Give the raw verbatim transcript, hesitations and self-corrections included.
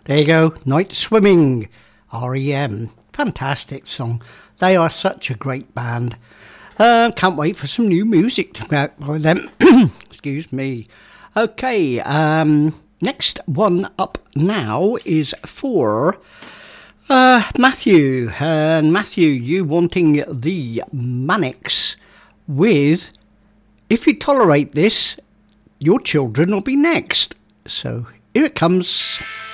There you go, Night Swimming, R E M. Fantastic song. They are such a great band. Uh, can't wait for some new music to go out by them. Excuse me. Okay, um, next one up now is for uh, Matthew. And Matthew, you wanting the Manics with If You Tolerate This, Your Children Will Be Next. So here it comes.